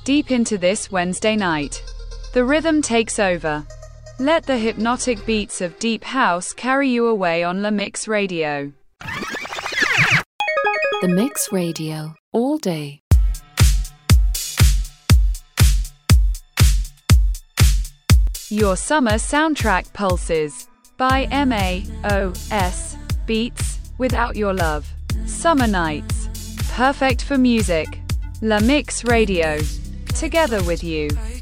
deep into this Wednesday night. The rhythm takes over. Let the hypnotic beats of deep house carry you away on La Mix Radio. The Mix Radio, all day. Your summer soundtrack pulses by MAOS Beats. Without Your Love. Summer nights. Perfect for music. La Mix Radio. Together with you.